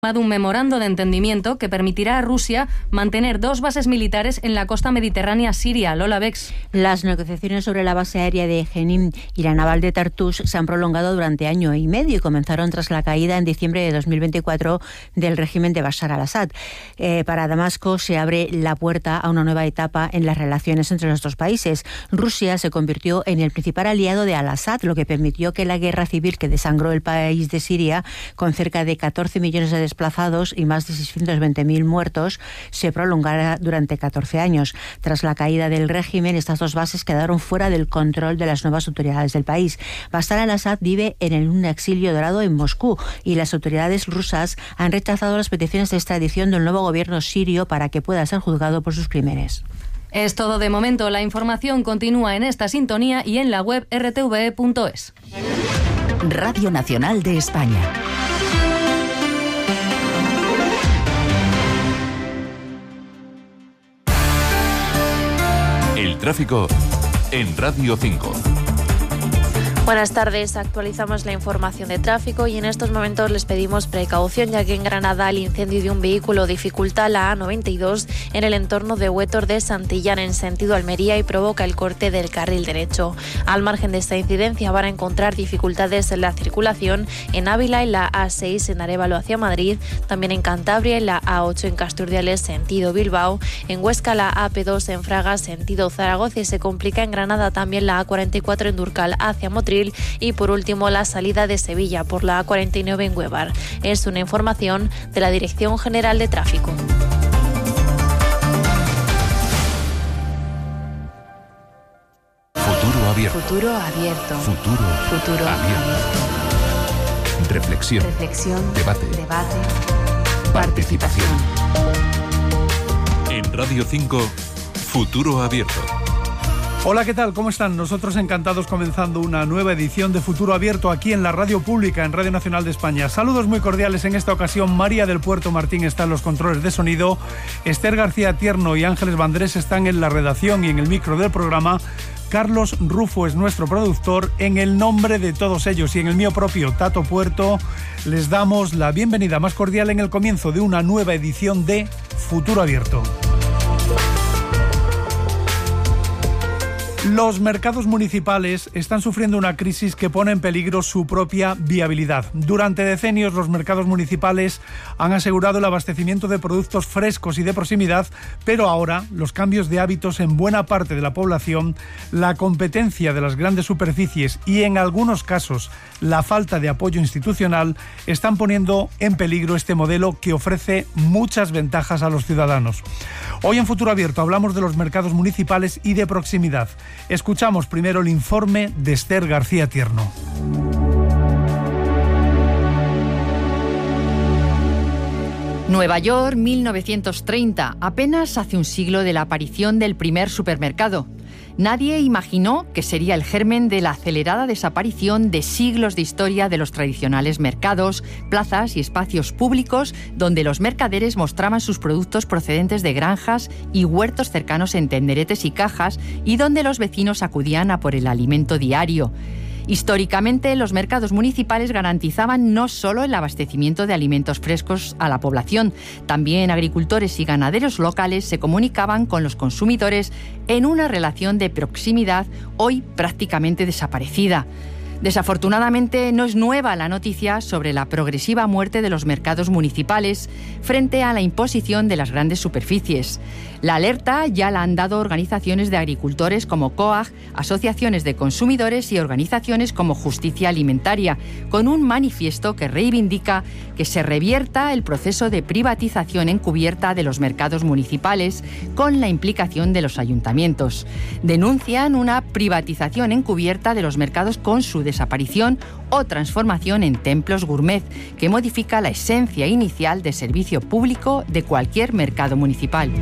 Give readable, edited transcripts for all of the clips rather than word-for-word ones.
un memorando de entendimiento que permitirá a Rusia mantener 2 bases militares en la costa mediterránea siria. Lola Bex. Las negociaciones sobre la base aérea de Jenin y la naval de Tartus se han prolongado durante año y medio y comenzaron tras la caída en diciembre de 2024 del régimen de Bashar al-Assad. Para Damasco se abre la puerta a una nueva etapa en las relaciones entre los dos países. Rusia se convirtió en el principal aliado de al-Assad, lo que permitió que la guerra civil que desangró el país de Siria, con cerca de 14 millones de desplazados y más de 620.000 muertos, se prolongara durante 14 años. Tras la caída del régimen, estas 2 bases quedaron fuera del control de las nuevas autoridades del país. Bashar al-Assad vive en un exilio dorado en Moscú y las autoridades rusas han rechazado las peticiones de extradición del nuevo gobierno sirio para que pueda ser juzgado por sus crímenes. Es todo de momento. La información continúa en esta sintonía y en la web rtve.es. Radio Nacional de España. El tráfico en Radio 5. Buenas tardes, actualizamos la información de tráfico y en estos momentos les pedimos precaución, ya que en Granada el incendio de un vehículo dificulta la A92 en el entorno de Huétor de Santillán en sentido Almería y provoca el corte del carril derecho. Al margen de esta incidencia van a encontrar dificultades en la circulación en Ávila, en la A6 en Arévalo hacia Madrid, también en Cantabria, en la A8 en Casturdiales sentido Bilbao, en Huesca la AP2 en Fraga sentido Zaragoza y se complica en Granada también la A44 en Durcal hacia Motril y por último la salida de Sevilla por la A49 en Huevar. Es una información de la Dirección General de Tráfico. Futuro abierto. Futuro abierto. Futuro abierto. Reflexión. Debate. Participación. En Radio 5, Futuro abierto. Hola, ¿qué tal? ¿Cómo están? Nosotros encantados comenzando una nueva edición de Futuro Abierto aquí en la radio pública, en Radio Nacional de España. Saludos muy cordiales en esta ocasión. María del Puerto Martín está en los controles de sonido. Esther García Tierno y Ángeles Vandrés están en la redacción y en el micro del programa. Carlos Rufo es nuestro productor. En el nombre de todos ellos y en el mío propio, Tato Puerto, les damos la bienvenida más cordial en el comienzo de una nueva edición de Futuro Abierto. Los mercados municipales están sufriendo una crisis que pone en peligro su propia viabilidad. Durante decenios, los mercados municipales han asegurado el abastecimiento de productos frescos y de proximidad, pero ahora los cambios de hábitos en buena parte de la población, la competencia de las grandes superficies y, en algunos casos, la falta de apoyo institucional están poniendo en peligro este modelo que ofrece muchas ventajas a los ciudadanos. Hoy en Futuro Abierto hablamos de los mercados municipales y de proximidad. Escuchamos primero el informe de Esther García Tierno. Nueva York, 1930, apenas hace un siglo de la aparición del primer supermercado. Nadie imaginó que sería el germen de la acelerada desaparición de siglos de historia de los tradicionales mercados, plazas y espacios públicos donde los mercaderes mostraban sus productos procedentes de granjas y huertos cercanos en tenderetes y cajas y donde los vecinos acudían a por el alimento diario. Históricamente, los mercados municipales garantizaban no solo el abastecimiento de alimentos frescos a la población, también agricultores y ganaderos locales se comunicaban con los consumidores en una relación de proximidad hoy prácticamente desaparecida. Desafortunadamente, no es nueva la noticia sobre la progresiva muerte de los mercados municipales frente a la imposición de las grandes superficies. La alerta ya la han dado organizaciones de agricultores como COAG, asociaciones de consumidores y organizaciones como Justicia Alimentaria, con un manifiesto que reivindica que se revierta el proceso de privatización encubierta de los mercados municipales con la implicación de los ayuntamientos. Denuncian una privatización encubierta de los mercados con su desaparición o transformación en templos gourmet, que modifica la esencia inicial de servicio público de cualquier mercado municipal.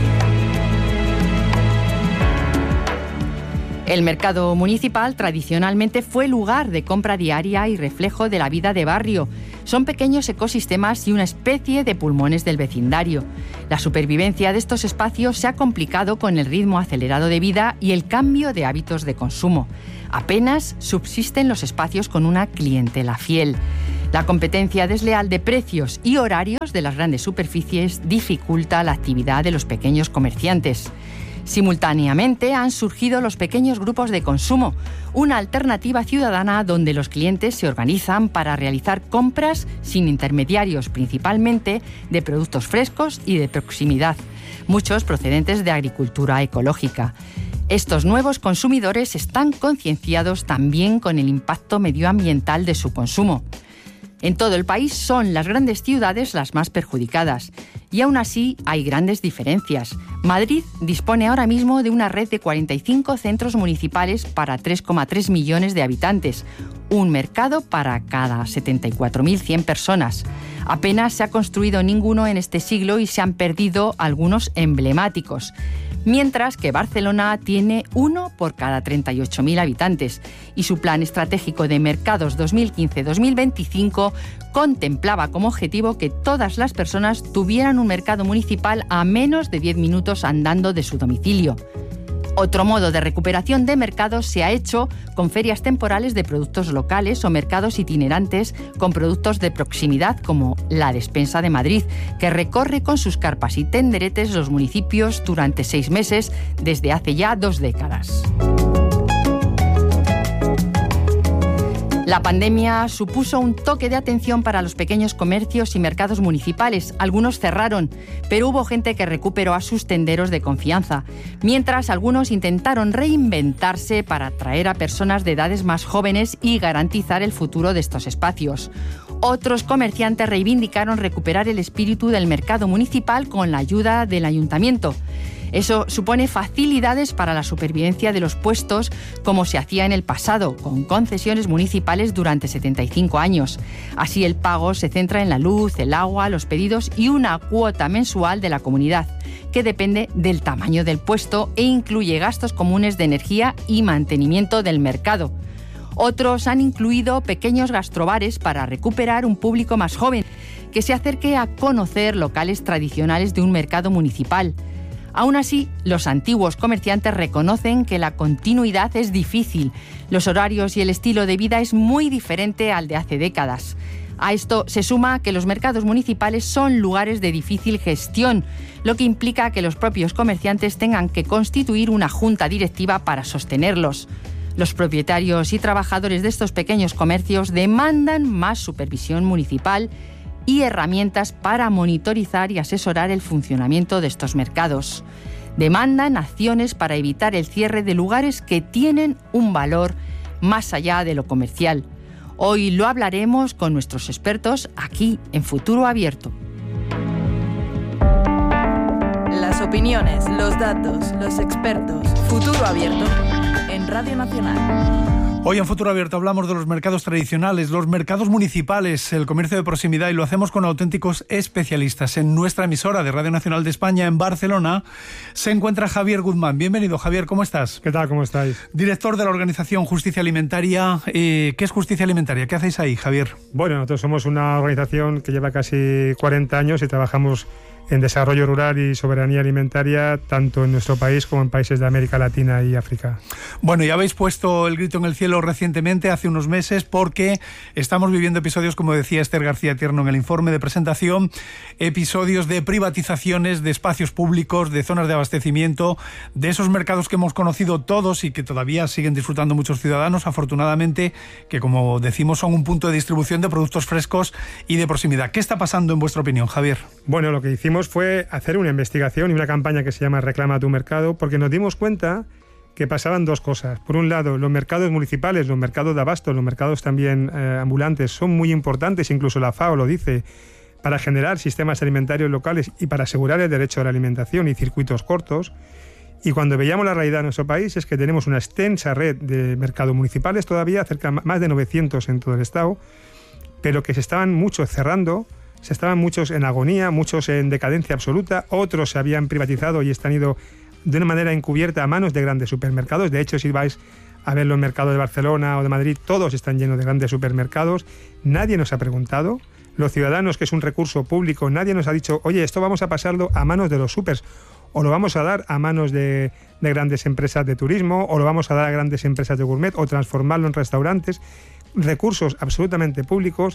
El mercado municipal tradicionalmente fue lugar de compra diaria y reflejo de la vida de barrio. Son pequeños ecosistemas y una especie de pulmones del vecindario. La supervivencia de estos espacios se ha complicado con el ritmo acelerado de vida y el cambio de hábitos de consumo. Apenas subsisten los espacios con una clientela fiel. La competencia desleal de precios y horarios de las grandes superficies dificulta la actividad de los pequeños comerciantes. Simultáneamente han surgido los pequeños grupos de consumo, una alternativa ciudadana donde los clientes se organizan para realizar compras sin intermediarios, principalmente de productos frescos y de proximidad, muchos procedentes de agricultura ecológica. Estos nuevos consumidores están concienciados también con el impacto medioambiental de su consumo. En todo el país son las grandes ciudades las más perjudicadas y aún así hay grandes diferencias. Madrid dispone ahora mismo de una red de 45 centros municipales para 3,3 millones de habitantes, un mercado para cada 74.100 personas. Apenas se ha construido ninguno en este siglo y se han perdido algunos emblemáticos. Mientras que Barcelona tiene uno por cada 38.000 habitantes y su plan estratégico de mercados 2015-2025 contemplaba como objetivo que todas las personas tuvieran un mercado municipal a menos de 10 minutos andando de su domicilio. Otro modo de recuperación de mercados se ha hecho con ferias temporales de productos locales o mercados itinerantes con productos de proximidad como la Despensa de Madrid, que recorre con sus carpas y tenderetes los municipios durante 6 meses desde hace ya 2 décadas. La pandemia supuso un toque de atención para los pequeños comercios y mercados municipales. Algunos cerraron, pero hubo gente que recuperó a sus tenderos de confianza, mientras algunos intentaron reinventarse para atraer a personas de edades más jóvenes y garantizar el futuro de estos espacios. Otros comerciantes reivindicaron recuperar el espíritu del mercado municipal con la ayuda del ayuntamiento. Eso supone facilidades para la supervivencia de los puestos, como se hacía en el pasado, con concesiones municipales durante 75 años. Así el pago se centra en la luz, el agua, los pedidos y una cuota mensual de la comunidad, que depende del tamaño del puesto e incluye gastos comunes de energía y mantenimiento del mercado. Otros han incluido pequeños gastrobares para recuperar un público más joven, que se acerque a conocer locales tradicionales de un mercado municipal. Aún así, los antiguos comerciantes reconocen que la continuidad es difícil. Los horarios y el estilo de vida es muy diferente al de hace décadas. A esto se suma que los mercados municipales son lugares de difícil gestión, lo que implica que los propios comerciantes tengan que constituir una junta directiva para sostenerlos. Los propietarios y trabajadores de estos pequeños comercios demandan más supervisión municipal y herramientas para monitorizar y asesorar el funcionamiento de estos mercados. Demandan acciones para evitar el cierre de lugares que tienen un valor más allá de lo comercial. Hoy lo hablaremos con nuestros expertos aquí en Futuro Abierto. Las opiniones, los datos, los expertos. Futuro Abierto en Radio Nacional. Hoy en Futuro Abierto hablamos de los mercados tradicionales, los mercados municipales, el comercio de proximidad, y lo hacemos con auténticos especialistas. En nuestra emisora de Radio Nacional de España, en Barcelona, se encuentra Javier Guzmán. Bienvenido, Javier, ¿cómo estás? ¿Qué tal? ¿Cómo estáis? Director de la organización Justicia Alimentaria. ¿Qué es Justicia Alimentaria? ¿Qué hacéis ahí, Javier? Bueno, nosotros somos una organización que lleva casi 40 años y trabajamos en desarrollo rural y soberanía alimentaria, tanto en nuestro país como en países de América Latina y África. Bueno, ya habéis puesto el grito en el cielo recientemente, hace unos meses, porque estamos viviendo episodios, como decía Esther García Tierno en el informe de presentación, episodios de privatizaciones de espacios públicos, de zonas de abastecimiento, de esos mercados que hemos conocido todos y que todavía siguen disfrutando muchos ciudadanos, afortunadamente, que como decimos son un punto de distribución de productos frescos y de proximidad. ¿Qué está pasando en vuestra opinión, Javier? Bueno, lo que hicimos fue hacer una investigación y una campaña que se llama Reclama tu mercado, porque nos dimos cuenta que pasaban dos cosas. Por un lado, los mercados municipales, los mercados de abasto, los mercados también ambulantes son muy importantes, incluso la FAO lo dice, para generar sistemas alimentarios locales y para asegurar el derecho a la alimentación y circuitos cortos. Y cuando veíamos la realidad de nuestro país es que tenemos una extensa red de mercados municipales todavía, cerca más de 900 en todo el estado, pero que se estaban muchos cerrando. Se estaban muchos en agonía, muchos en decadencia absoluta, otros se habían privatizado y están ido de una manera encubierta a manos de grandes supermercados. De hecho, si vais a ver los mercados de Barcelona o de Madrid, todos están llenos de grandes supermercados. Nadie nos ha preguntado, los ciudadanos, que es un recurso público, nadie nos ha dicho, oye, esto vamos a pasarlo a manos de los supers, o lo vamos a dar a manos de grandes empresas de turismo, o lo vamos a dar a grandes empresas de gourmet, o transformarlo en restaurantes. Recursos absolutamente públicos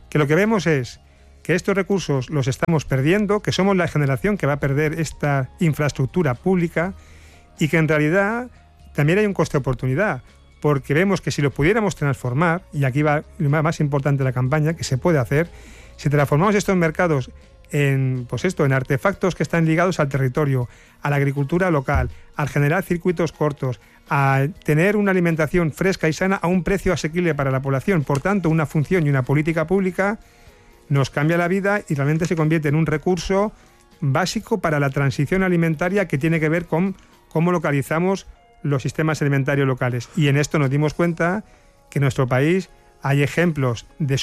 que lo que vemos es que estos recursos los estamos perdiendo, que somos la generación que va a perder esta infraestructura pública y que en realidad también hay un coste de oportunidad, porque vemos que si lo pudiéramos transformar, y aquí va lo más importante de la campaña, que se puede hacer, si transformamos estos mercados en artefactos que están ligados al territorio, a la agricultura local, al generar circuitos cortos, a tener una alimentación fresca y sana a un precio asequible para la población, por tanto una función y una política pública, nos cambia la vida y realmente se convierte en un recurso básico para la transición alimentaria que tiene que ver con cómo localizamos los sistemas alimentarios locales. Y en esto nos dimos cuenta que en nuestro país hay ejemplos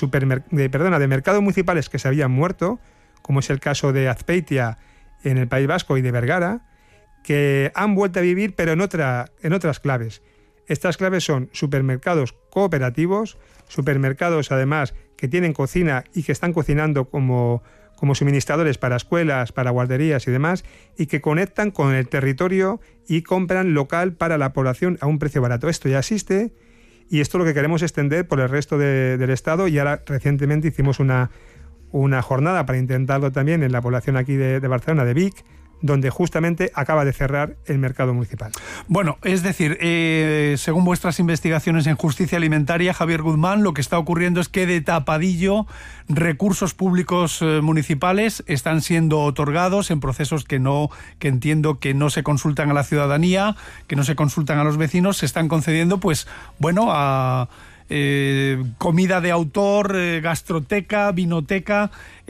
de mercados municipales que se habían muerto, como es el caso de Azpeitia en el País Vasco y de Vergara, que han vuelto a vivir, pero en otras claves. Estas claves son supermercados cooperativos, supermercados además que tienen cocina y que están cocinando como suministradores para escuelas, para guarderías y demás, y que conectan con el territorio y compran local para la población a un precio barato. Esto ya existe y esto es lo que queremos extender por el resto del Estado, y ahora recientemente hicimos una jornada para intentarlo también en la población aquí de Barcelona, de Vic, donde justamente acaba de cerrar el mercado municipal. Bueno, es decir, según vuestras investigaciones en justicia alimentaria, Javier Guzmán, lo que está ocurriendo es que de tapadillo recursos públicos municipales están siendo otorgados en procesos que entiendo que no se consultan a la ciudadanía, que no se consultan a los vecinos, se están concediendo, a comida de autor, gastroteca, vinoteca,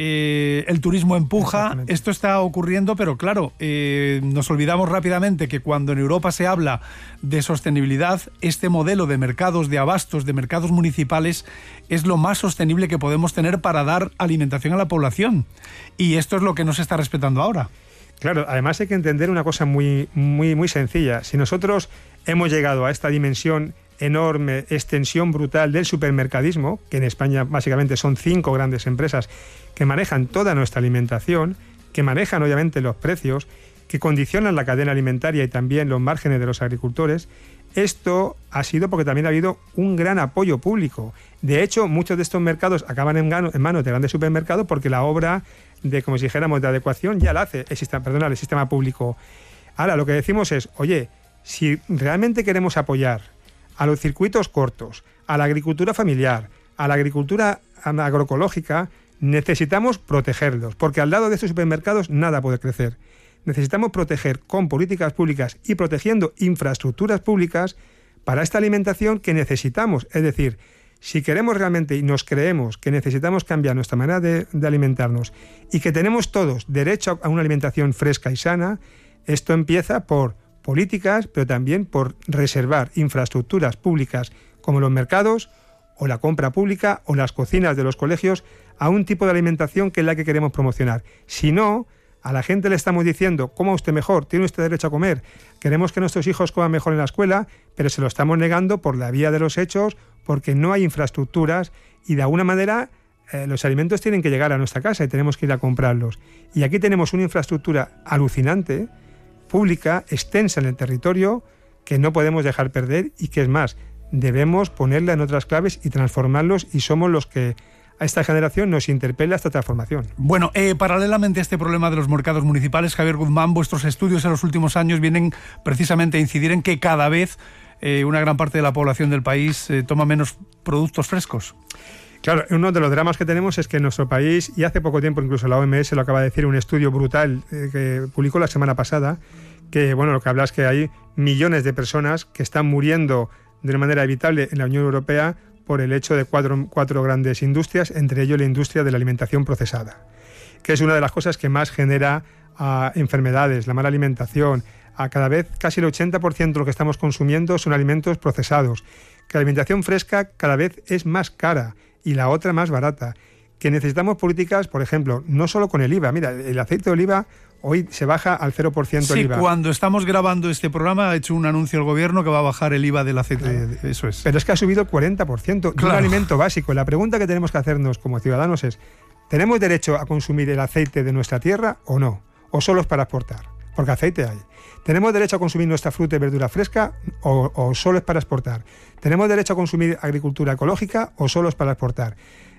el turismo empuja. Esto está ocurriendo, pero claro, nos olvidamos rápidamente que cuando en Europa se habla de sostenibilidad, este modelo de mercados de abastos, de mercados municipales, es lo más sostenible que podemos tener para dar alimentación a la población. Y esto es lo que no se está respetando ahora. Claro, además hay que entender una cosa muy, muy, muy sencilla. Si nosotros hemos llegado a esta dimensión enorme, extensión brutal del supermercadismo, que en España básicamente son 5 grandes empresas que manejan toda nuestra alimentación, que manejan obviamente los precios, que condicionan la cadena alimentaria y también los márgenes de los agricultores. Esto ha sido porque también ha habido un gran apoyo público. De hecho, muchos de estos mercados acaban en manos de grandes supermercados porque la obra de, como si dijéramos, de adecuación ya la hace el sistema público. Ahora, lo que decimos es, oye, si realmente queremos apoyar a los circuitos cortos, a la agricultura familiar, a la agricultura agroecológica, necesitamos protegerlos, porque al lado de estos supermercados nada puede crecer. Necesitamos proteger con políticas públicas y protegiendo infraestructuras públicas para esta alimentación que necesitamos. Es decir, si queremos realmente y nos creemos que necesitamos cambiar nuestra manera de alimentarnos y que tenemos todos derecho a una alimentación fresca y sana, esto empieza por políticas, pero también por reservar infraestructuras públicas como los mercados o la compra pública o las cocinas de los colegios a un tipo de alimentación que es la que queremos promocionar. Si no, a la gente le estamos diciendo, coma usted mejor, tiene usted derecho a comer, queremos que nuestros hijos coman mejor en la escuela, pero se lo estamos negando por la vía de los hechos, porque no hay infraestructuras y de alguna manera los alimentos tienen que llegar a nuestra casa y tenemos que ir a comprarlos. Y aquí tenemos una infraestructura alucinante, pública, extensa en el territorio, que no podemos dejar perder y que es más, debemos ponerla en otras claves y transformarlos, y somos los que a esta generación nos interpela esta transformación. Bueno, paralelamente a este problema de los mercados municipales, Javier Guzmán, vuestros estudios en los últimos años vienen precisamente a incidir en que cada vez una gran parte de la población del país toma menos productos frescos. Claro, uno de los dramas que tenemos es que en nuestro país, y hace poco tiempo incluso la OMS lo acaba de decir, un estudio brutal que publicó la semana pasada, que lo que habla es que hay millones de personas que están muriendo de una manera evitable en la Unión Europea por el hecho de cuatro grandes industrias, entre ellos la industria de la alimentación procesada, que es una de las cosas que más genera enfermedades, la mala alimentación. A cada vez casi el 80% de lo que estamos consumiendo son alimentos procesados, que la alimentación fresca cada vez es más cara y la otra más barata, que necesitamos políticas, por ejemplo, no solo con el IVA. Mira, el aceite de oliva hoy se baja al 0% el IVA. Sí, cuando estamos grabando este programa ha hecho un anuncio el gobierno que va a bajar el IVA del aceite. Claro. Eso es. Pero es que ha subido el 40% de un alimento básico. La pregunta que tenemos que hacernos como ciudadanos es, ¿tenemos derecho a consumir el aceite de nuestra tierra o no? ¿O solo es para exportar? Porque aceite hay. ¿Tenemos derecho a consumir nuestra fruta y verdura fresca o solo es para exportar? ¿Tenemos derecho a consumir agricultura ecológica o solo es para exportar?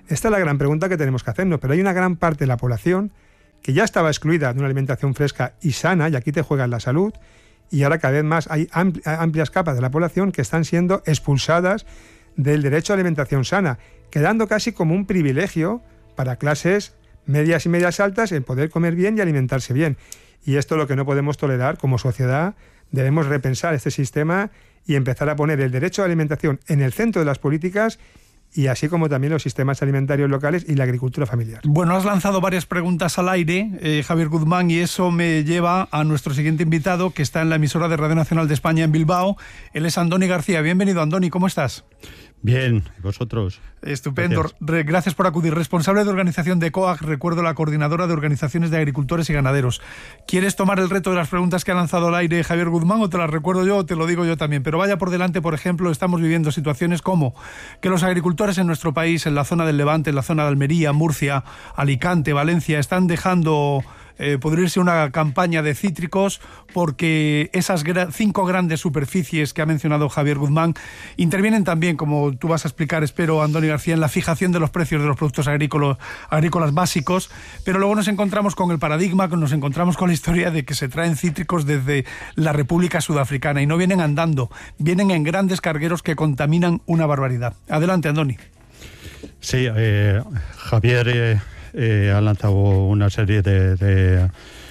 Esta es la gran pregunta que tenemos que hacernos, pero hay una gran parte de la población que ya estaba excluida de una alimentación fresca y sana, y aquí te juegan la salud, y ahora cada vez más hay amplias capas de la población que están siendo expulsadas del derecho a alimentación sana, quedando casi como un privilegio para clases medias y medias altas el poder comer bien y alimentarse bien. Y esto es lo que no podemos tolerar como sociedad. Debemos repensar este sistema y empezar a poner el derecho a alimentación en el centro de las políticas, y así como también los sistemas alimentarios locales y la agricultura familiar. Bueno, has lanzado varias preguntas al aire, Javier Guzmán, y eso me lleva a nuestro siguiente invitado, que está en la emisora de Radio Nacional de España en Bilbao. Él es Andoni García. Bienvenido, Andoni, ¿cómo estás? Bien, ¿y vosotros? Estupendo. Gracias por acudir. Responsable de organización de COAG, recuerdo, la coordinadora de organizaciones de agricultores y ganaderos. ¿Quieres tomar el reto de las preguntas que ha lanzado al aire Javier Guzmán, o te las recuerdo yo o te lo digo yo también? Pero vaya por delante. Por ejemplo, estamos viviendo situaciones como que los agricultores en nuestro país, en la zona del Levante, en la zona de Almería, Murcia, Alicante, Valencia, están dejando pudrirse una campaña de cítricos porque esas 5 grandes superficies que ha mencionado Javier Guzmán intervienen también, como tú vas a explicar, espero, Andoni García, en la fijación de los precios de los productos agrícolas básicos, pero luego nos encontramos con el paradigma, nos encontramos con la historia de que se traen cítricos desde la República Sudafricana y no vienen andando, vienen en grandes cargueros que contaminan una barbaridad. Adelante, Andoni. Sí, Javier ha lanzado una serie de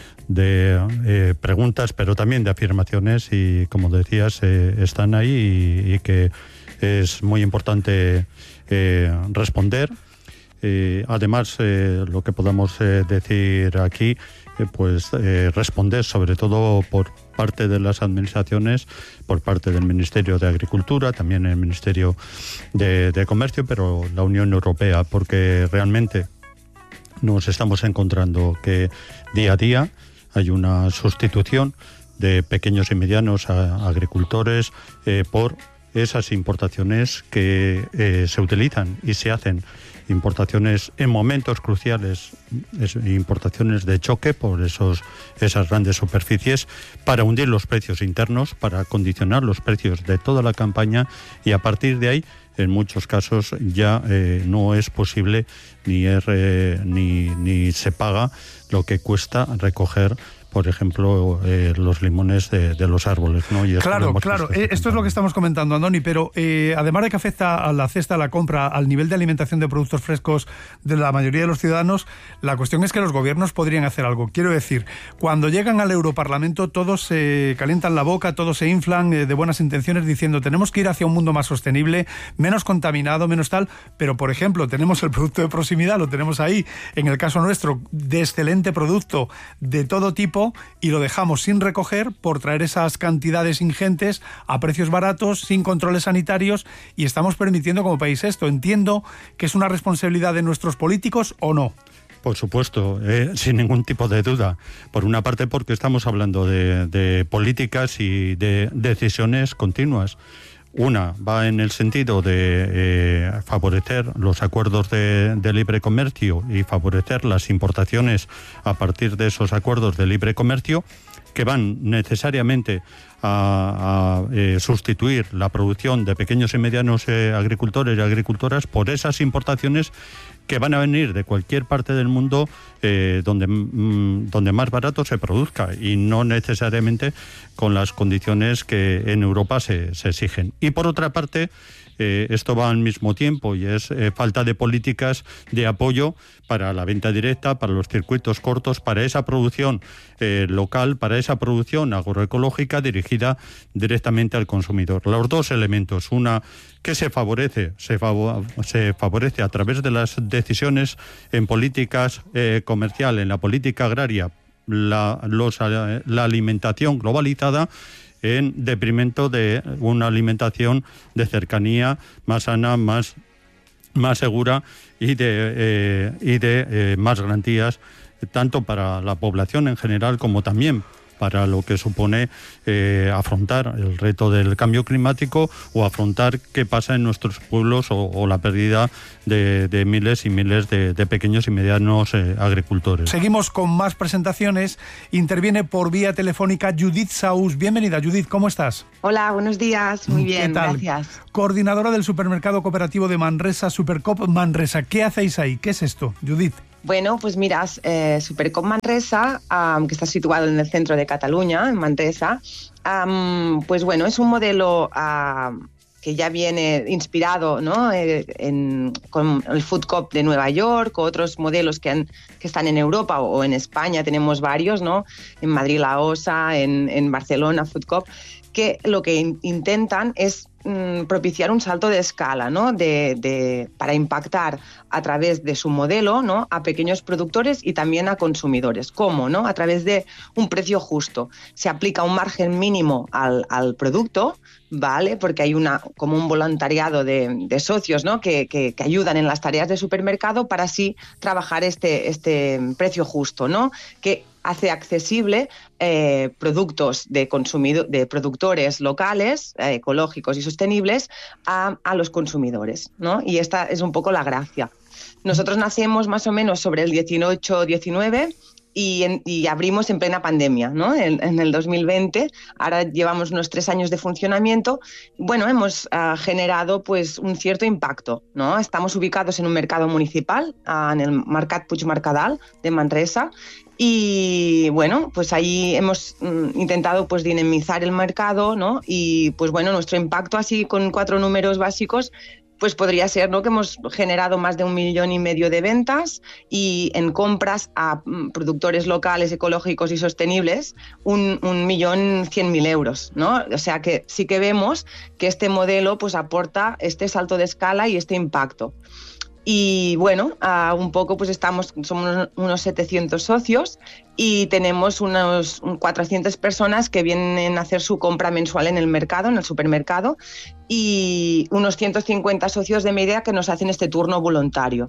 preguntas, pero también de afirmaciones, y como decías, están ahí y que es muy importante responder. Además, lo que podamos decir aquí, responder sobre todo por parte de las administraciones, por parte del Ministerio de Agricultura, también el Ministerio de Comercio, pero la Unión Europea, porque realmente nos estamos encontrando que día a día hay una sustitución de pequeños y medianos agricultores por esas importaciones que se utilizan y se hacen. Importaciones en momentos cruciales, importaciones de choque por esas grandes superficies para hundir los precios internos, para condicionar los precios de toda la campaña, y a partir de ahí, en muchos casos, ya no es posible ni se paga lo que cuesta recoger, por ejemplo, los limones de los árboles, ¿no? Y claro. Esto es lo que estamos comentando, Andoni, pero además de que afecta a la cesta, a la compra, al nivel de alimentación de productos frescos de la mayoría de los ciudadanos, la cuestión es que los gobiernos podrían hacer algo. Quiero decir, cuando llegan al Europarlamento todos se calientan la boca, todos se inflan de buenas intenciones diciendo tenemos que ir hacia un mundo más sostenible, menos contaminado, menos tal, pero por ejemplo tenemos el producto de proximidad, lo tenemos ahí, en el caso nuestro, de excelente producto de todo tipo, y lo dejamos sin recoger por traer esas cantidades ingentes a precios baratos, sin controles sanitarios, y estamos permitiendo como país esto. Entiendo que es una responsabilidad de nuestros políticos, ¿o no? Por supuesto, sin ningún tipo de duda. Por una parte, porque estamos hablando de políticas y de decisiones continuas. Una va en el sentido de favorecer los acuerdos de libre comercio y favorecer las importaciones a partir de esos acuerdos de libre comercio, que van necesariamente a sustituir la producción de pequeños y medianos agricultores y agricultoras por esas importaciones que van a venir de cualquier parte del mundo donde más barato se produzca, y no necesariamente con las condiciones que en Europa se exigen. Y por otra parte, esto va al mismo tiempo, y es falta de políticas de apoyo para la venta directa, para los circuitos cortos, para esa producción local, para esa producción agroecológica dirigida directamente al consumidor. Los dos elementos, una que se favorece a través de las decisiones en políticas comercial, en la política agraria, la alimentación globalizada, en detrimento de una alimentación de cercanía más sana, más segura y de más garantías, tanto para la población en general como también para lo que supone afrontar el reto del cambio climático o afrontar qué pasa en nuestros pueblos o la pérdida de miles y miles de pequeños y medianos agricultores. Seguimos con más presentaciones. Interviene por vía telefónica Judith Saús. Bienvenida, Judith, ¿cómo estás? Hola, buenos días. Muy bien, gracias. Coordinadora del supermercado cooperativo de Manresa, Supercoop Manresa. ¿Qué hacéis ahí? ¿Qué es esto, Judith? Bueno, pues mira, Supercoop Manresa, que está situado en el centro de Cataluña, en Manresa, pues bueno, es un modelo que ya viene inspirado, ¿no? Con el Food Coop de Nueva York o otros modelos que están en Europa o en España, tenemos varios, ¿no? En Madrid La Osa, en Barcelona Food Coop, que lo que intentan es propiciar un salto de escala, ¿no? Para impactar a través de su modelo, ¿no? A pequeños productores y también a consumidores. ¿Cómo? ¿No? A través de un precio justo. Se aplica un margen mínimo al producto, ¿vale? Porque hay como un voluntariado de socios, ¿no? que ayudan en las tareas de supermercado para así trabajar este precio justo, ¿no? Que hace accesible productos de productores locales, ecológicos y sostenibles a los consumidores, ¿no? Y esta es un poco la gracia. Nosotros nacemos más o menos sobre el 18-19 y abrimos en plena pandemia, ¿no? En el 2020. Ahora llevamos unos 3 años de funcionamiento. Bueno, hemos generado pues un cierto impacto, ¿no? Estamos ubicados en un mercado municipal, en el Mercat Puig Mercadal de Manresa. Y bueno, pues ahí hemos intentado pues dinamizar el mercado, ¿no? Y pues bueno, nuestro impacto así con 4 números básicos pues podría ser, ¿no? Que hemos generado más de 1,5 millones de ventas y en compras a productores locales, ecológicos y sostenibles 1.100.000 euros, ¿no? O sea que sí que vemos que este modelo pues aporta este salto de escala y este impacto. Y bueno, un poco pues somos unos 700 socios y tenemos unos 400 personas que vienen a hacer su compra mensual en el mercado, en el supermercado, y unos 150 socios de media que nos hacen este turno voluntario.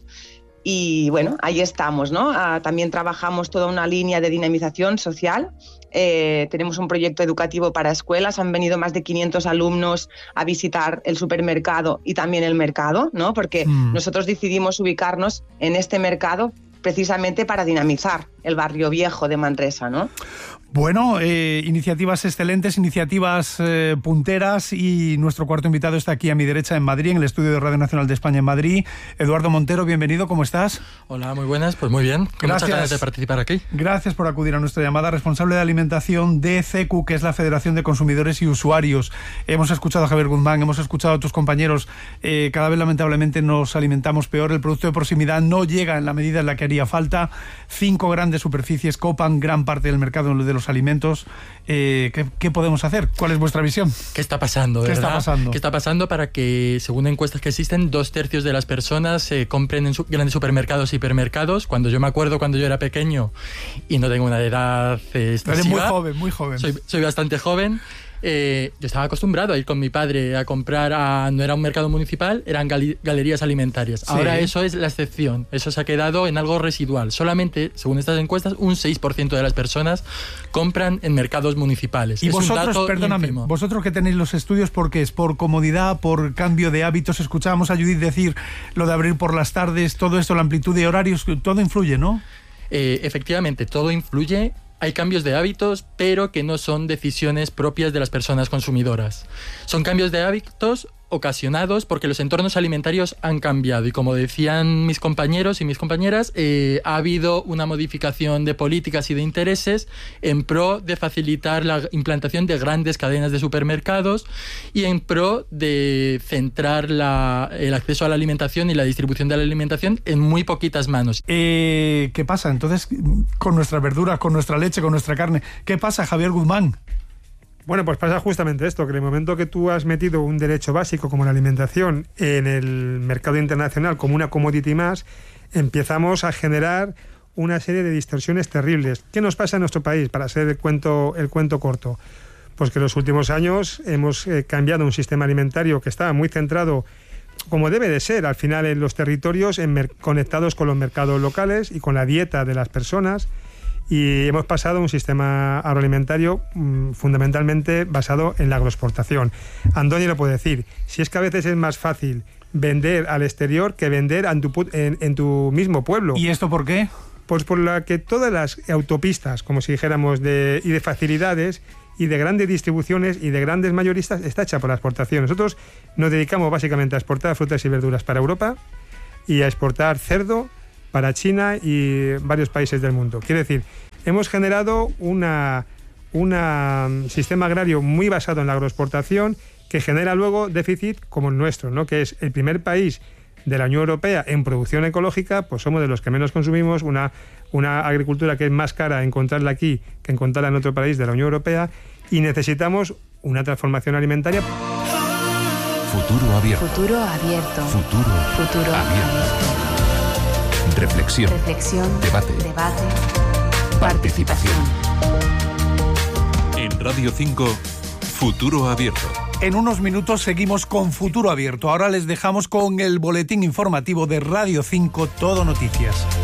Y bueno, ahí estamos, ¿no? También trabajamos toda una línea de dinamización social. Tenemos un proyecto educativo para escuelas. Han venido más de 500 alumnos a visitar el supermercado y también el mercado, ¿no? Porque nosotros decidimos ubicarnos en este mercado precisamente para dinamizar el barrio viejo de Manresa, ¿no? Bueno, iniciativas excelentes, iniciativas punteras, y nuestro cuarto invitado está aquí a mi derecha en Madrid, en el estudio de Radio Nacional de España en Madrid. Eduardo Montero, bienvenido, ¿cómo estás? Hola, muy buenas, pues muy bien, con muchas ganas de participar aquí. Gracias por acudir a nuestra llamada. Responsable de alimentación de CECU, que es la Federación de Consumidores y Usuarios. Hemos escuchado a Javier Guzmán, hemos escuchado a tus compañeros, cada vez lamentablemente nos alimentamos peor, el producto de proximidad no llega en la medida en la que haría falta. 5 grandes superficies copan gran parte del mercado de los alimentos. ¿Qué podemos hacer? ¿Cuál es vuestra visión? ¿Qué está pasando? ¿Qué está pasando? ¿Qué está pasando para que, según encuestas que existen, 2/3 de las personas compren en grandes supermercados y hipermercados? Cuando yo me acuerdo cuando yo era pequeño y no tengo una edad excesiva. Eres muy joven. Soy bastante joven. Yo estaba acostumbrado a ir con mi padre a comprar no era un mercado municipal, eran galerías alimentarias. Sí. Ahora eso es la excepción, eso se ha quedado en algo residual. Solamente, según estas encuestas, un 6% de las personas compran en mercados municipales. Y es vosotros, un dato perdóname, ínfimo. Vosotros que tenéis los estudios, ¿por qué es? ¿Por comodidad, por cambio de hábitos? Escuchábamos a Judith decir lo de abrir por las tardes, todo esto, la amplitud de horarios, todo influye, ¿no? Efectivamente, todo influye. Hay cambios de hábitos, pero que no son decisiones propias de las personas consumidoras. Son cambios de hábitos ocasionados porque los entornos alimentarios han cambiado y, como decían mis compañeros y mis compañeras, ha habido una modificación de políticas y de intereses en pro de facilitar la implantación de grandes cadenas de supermercados y en pro de centrar el acceso a la alimentación y la distribución de la alimentación en muy poquitas manos. ¿Qué pasa entonces con nuestras verduras, con nuestra leche, con nuestra carne? ¿Qué pasa, Javier Guzmán? Bueno, pues pasa justamente esto, que en el momento que tú has metido un derecho básico como la alimentación en el mercado internacional como una commodity más, empezamos a generar una serie de distorsiones terribles. ¿Qué nos pasa en nuestro país, para hacer el cuento corto? Pues que en los últimos años hemos cambiado un sistema alimentario que estaba muy centrado, como debe de ser, al final en los territorios conectados con los mercados locales y con la dieta de las personas. y hemos pasado a un sistema agroalimentario fundamentalmente basado en la agroexportación. Andoni lo puede decir, si es que a veces es más fácil vender al exterior que vender en tu mismo pueblo. ¿Y esto por qué? Pues por la que todas las autopistas, como si dijéramos, y de facilidades y de grandes distribuciones y de grandes mayoristas está hecha por la exportación. Nosotros nos dedicamos básicamente a exportar frutas y verduras para Europa y a exportar cerdo para China y varios países del mundo. Quiere decir, hemos generado un sistema agrario muy basado en la agroexportación que genera luego déficit como el nuestro, ¿no? Que es el primer país de la Unión Europea en producción ecológica, pues somos de los que menos consumimos, una agricultura que es más cara encontrarla aquí que encontrarla en otro país de la Unión Europea, y necesitamos una transformación alimentaria. Futuro abierto. Futuro abierto. Futuro abierto. Reflexión. Debate. Participación. En Radio 5, Futuro Abierto. En unos minutos seguimos con Futuro Abierto. Ahora les dejamos con el boletín informativo de Radio 5, Todo Noticias.